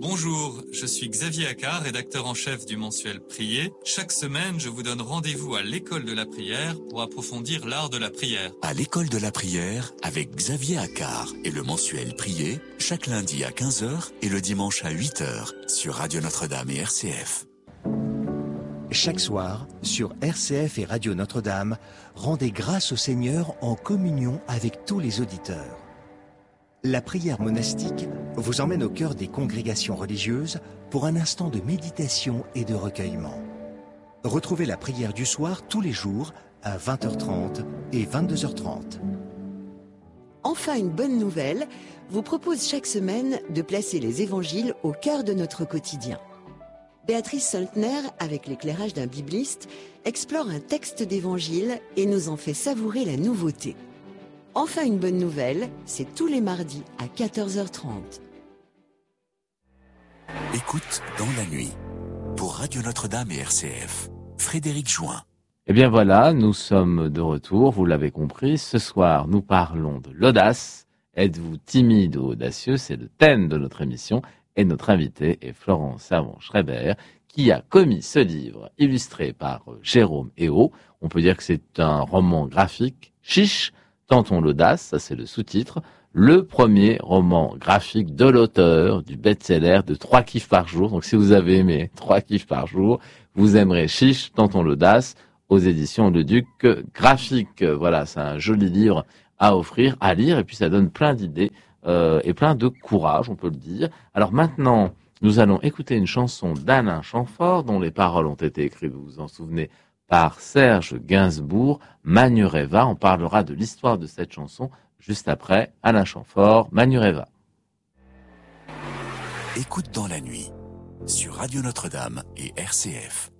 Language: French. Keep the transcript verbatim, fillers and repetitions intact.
Bonjour, je suis Xavier Accard, rédacteur en chef du mensuel Prier. Chaque semaine, je vous donne rendez-vous à l'école de la prière pour approfondir l'art de la prière. À l'école de la prière avec Xavier Accard et le mensuel Prier, chaque lundi à quinze heures et le dimanche à huit heures sur Radio Notre-Dame et R C F. Chaque soir, sur R C F et Radio Notre-Dame, rendez grâce au Seigneur en communion avec tous les auditeurs. La prière monastique vous emmène au cœur des congrégations religieuses pour un instant de méditation et de recueillement. Retrouvez la prière du soir tous les jours à vingt heures trente et vingt-deux heures trente. Enfin, une bonne nouvelle vous propose chaque semaine de placer les évangiles au cœur de notre quotidien. Béatrice Soltner, avec l'éclairage d'un bibliste, explore un texte d'évangile et nous en fait savourer la nouveauté. Enfin, une bonne nouvelle, c'est tous les mardis à quatorze heures trente. Écoute dans la nuit. Pour Radio Notre-Dame et R C F, Frédéric Join. Eh bien voilà, nous sommes de retour, vous l'avez compris. Ce soir, nous parlons de l'audace. Êtes-vous timide ou audacieux? C'est le thème de notre émission. Et notre invité est Florence Servan-Schreiber, qui a commis ce livre, illustré par Jérôme Héault. On peut dire que c'est un roman graphique, chiche, Tentons l'audace, ça c'est le sous-titre, le premier roman graphique de l'auteur du best-seller de trois kiffs par jour. Donc si vous avez aimé trois kiffs par jour, vous aimerez Chiche, Tentons l'audace, aux éditions Le Duc Graphique. Voilà, c'est un joli livre à offrir, à lire, et puis ça donne plein d'idées euh, et plein de courage, on peut le dire. Alors maintenant, nous allons écouter une chanson d'Alain Chamfort, dont les paroles ont été écrites, vous vous en souvenez, par Serge Gainsbourg, Manureva. On parlera de l'histoire de cette chanson juste après. Alain Chamfort, Manureva. Écoute dans la nuit sur Radio Notre-Dame et R C F.